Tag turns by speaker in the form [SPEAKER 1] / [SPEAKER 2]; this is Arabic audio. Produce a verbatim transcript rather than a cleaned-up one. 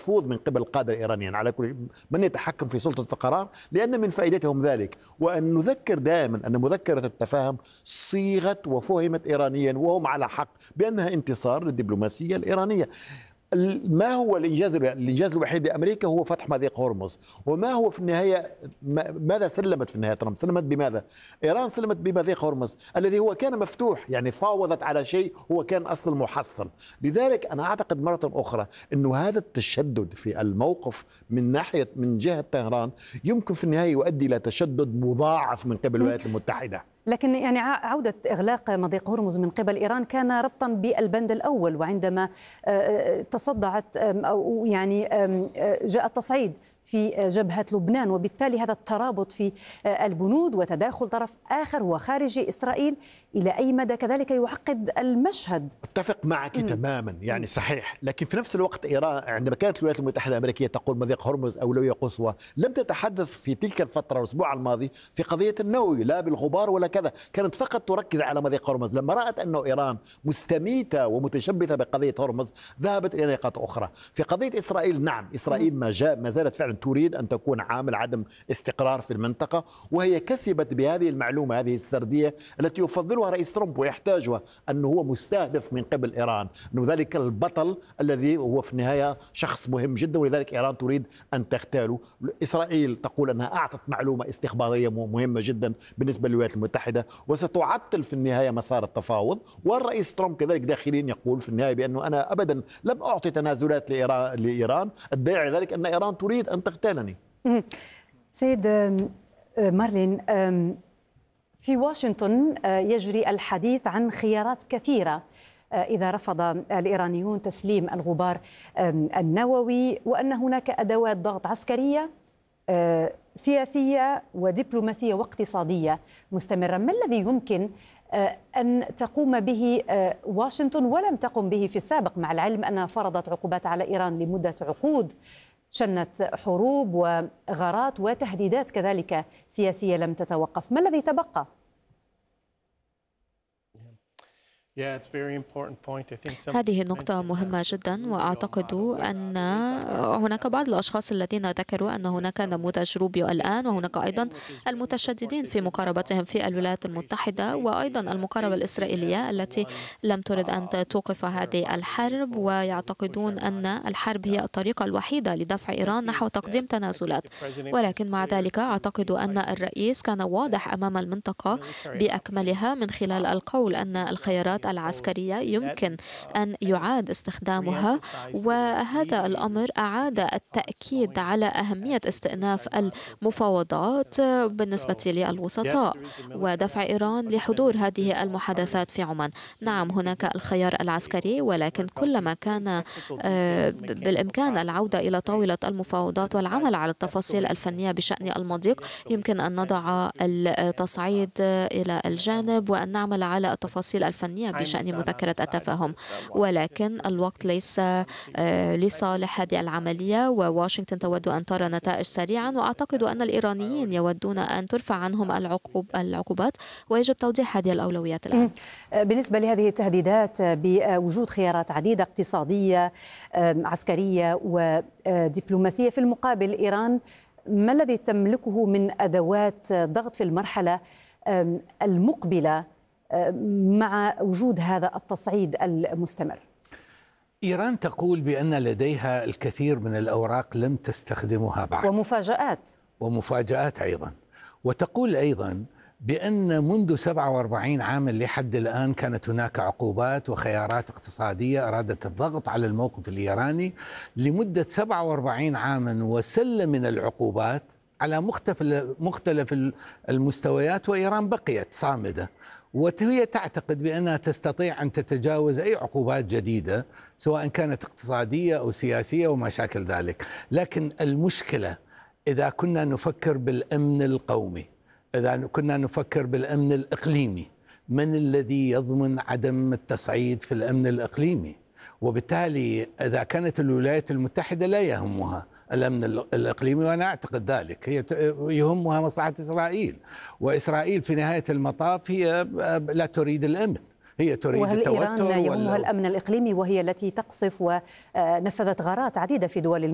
[SPEAKER 1] مرفوض من قبل القادة الإيرانيين على كل من يتحكم في سلطة القرار، لأن من فائدتهم ذلك. وأن نذكر دائما أن مذكرة التفاهم صيغت وفهمت إيرانيا وهم على حق بأنها انتصار للدبلوماسية الإيرانية. ما هو الإنجاز الإنجاز الوحيد لأمريكا؟ هو فتح مضيق هرمز. وما هو في النهاية ماذا سلمت في النهاية ترامب؟ سلمت بماذا؟ إيران سلمت بمضيق هرمز الذي هو كان مفتوح، يعني فاوضت على شيء هو كان أصل محصل. لذلك أنا أعتقد مرة أخرى أنه هذا التشدد في الموقف من ناحية من جهة طهران يمكن في النهاية يؤدي إلى تشدد مضاعف من قبل الولايات المتحدة.
[SPEAKER 2] لكن يعني عودة إغلاق مضيق هرمز من قبل إيران كان ربطا بالبند الأول، وعندما تصدعت أو يعني جاء التصعيد في جبهة لبنان، وبالتالي هذا الترابط في البنود وتداخل طرف آخر وخارجي إسرائيل إلى أي مدى كذلك يعقد المشهد؟
[SPEAKER 1] أتفق معك م. تماما، يعني صحيح. لكن في نفس الوقت إيران عندما كانت الولايات المتحدة الأمريكية تقول مضيق هرمز أولوية قصوى، لم تتحدث في تلك الفترة الأسبوع الماضي في قضية النووي، لا بالغبار ولا كذا، كانت فقط تركز على مضيق هرمز. لما رأت أن إيران مستميتة ومتشبثة بقضية هرمز ذهبت إلى نقاط أخرى. في قضية إسرائيل، نعم إسرائيل ما, جاء ما زالت فعلا تريد أن تكون عامل عدم استقرار في المنطقة، وهي كسبت بهذه المعلومة، هذه السردية التي يفضلها رئيس ترامب ويحتاجها، أنه هو مستهدف من قبل إيران، أنه ذلك البطل الذي هو في النهاية شخص مهم جدا، ولذلك إيران تريد أن تغتاله. إسرائيل تقول أنها أعطت معلومة استخبارية مهمة جدا بالنسبة للولايات المتحدة وستعطل في النهاية مسار التفاوض. والرئيس ترامب كذلك داخليا يقول في النهاية بأنه أنا أبدا لم أعطي تنازلات لإيران, لإيران. الداعي ذلك أن إيران تريد أن تغتالني.
[SPEAKER 2] سيد مارلين، في واشنطن يجري الحديث عن خيارات كثيرة إذا رفض الإيرانيون تسليم الغبار النووي، وأن هناك أدوات ضغط عسكرية سياسية ودبلوماسية واقتصادية مستمرة. ما الذي يمكن أن تقوم به واشنطن ولم تقم به في السابق، مع العلم أنها فرضت عقوبات على إيران لمدة عقود، شنت حروب وغارات وتهديدات كذلك سياسية لم تتوقف؟ ما الذي تبقى؟
[SPEAKER 3] هذه النقطة مهمة جدا، وأعتقد أن هناك بعض الأشخاص الذين ذكروا أن هناك نموذج روبيو الآن، وهناك أيضا المتشددين في مقاربتهم في الولايات المتحدة، وأيضا المقاربة الإسرائيلية التي لم ترد أن توقف هذه الحرب، ويعتقدون أن الحرب هي الطريقة الوحيدة لدفع إيران نحو تقديم تنازلات. ولكن مع ذلك أعتقد أن الرئيس كان واضح أمام المنطقة بأكملها من خلال القول أن الخيارات العسكرية يمكن أن يعاد استخدامها، وهذا الأمر أعاد التأكيد على أهمية استئناف المفاوضات بالنسبة للوسطاء ودفع إيران لحضور هذه المحادثات في عمان. نعم هناك الخيار العسكري، ولكن كلما كان بالإمكان العودة إلى طاولة المفاوضات والعمل على التفاصيل الفنية بشأن المضيق، يمكن أن نضع التصعيد إلى الجانب وأن نعمل على التفاصيل الفنية بشأن مذكرة التفاهم. ولكن الوقت ليس لصالح هذه العملية، وواشنطن تود أن ترى نتائج سريعا، وأعتقد أن الإيرانيين يودون أن ترفع عنهم العقوب العقوبات، ويجب توضيح هذه الأولويات الآن.
[SPEAKER 2] بالنسبة لهذه التهديدات بوجود خيارات عديدة اقتصادية عسكرية ودبلوماسية، في المقابل إيران ما الذي تملكه من أدوات ضغط في المرحلة المقبلة مع وجود هذا التصعيد المستمر؟
[SPEAKER 4] إيران تقول بأن لديها الكثير من الأوراق لم تستخدمها بعد،
[SPEAKER 2] ومفاجآت
[SPEAKER 4] ومفاجآت أيضا. وتقول أيضا بأن منذ سبعة وأربعين عاما لحد الآن كانت هناك عقوبات وخيارات اقتصادية أرادت الضغط على الموقف الإيراني لمدة سبعة وأربعين عاما، وسل من العقوبات على مختلف المستويات، وإيران بقيت صامدة، وهي تعتقد بأنها تستطيع أن تتجاوز أي عقوبات جديدة سواء كانت اقتصادية أو سياسية وما شاكل ذلك. لكن المشكلة إذا كنا نفكر بالأمن القومي، إذا كنا نفكر بالأمن الإقليمي، من الذي يضمن عدم التصعيد في الأمن الإقليمي؟ وبالتالي إذا كانت الولايات المتحدة لا يهمها الأمن الإقليمي، وأنا أعتقد ذلك، هي يهمها مصلحة إسرائيل، وإسرائيل في نهاية المطاف هي لا تريد الأمن، هي تريد
[SPEAKER 2] وهل
[SPEAKER 4] التوتر.
[SPEAKER 2] إيران يهمها الأمن الإقليمي وهي التي تقصف ونفذت غارات عديدة في دول